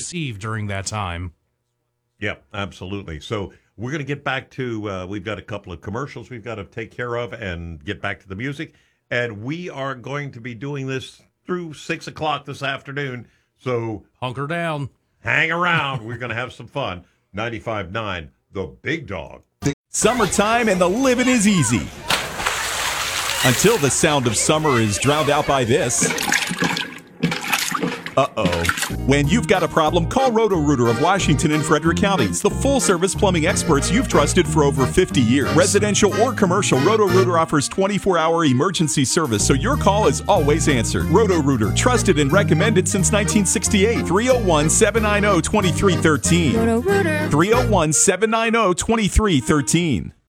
receive during that time. Yeah, absolutely. So we're going to get back to, we've got a couple of commercials we've got to take care of and get back to the music. And we are going to be doing this through 6 o'clock this afternoon. So hunker down. Hang around. We're going to have some fun. 95.9, The Big Dog. Summertime and the living is easy. Until the sound of summer is drowned out by this. Uh-oh. When you've got a problem, call Roto-Rooter of Washington and Frederick counties, the full-service plumbing experts you've trusted for over 50 years. Residential or commercial, Roto-Rooter offers 24-hour emergency service, so your call is always answered. Roto-Rooter, trusted and recommended since 1968. 301-790-2313. Roto-Rooter. 301-790-2313.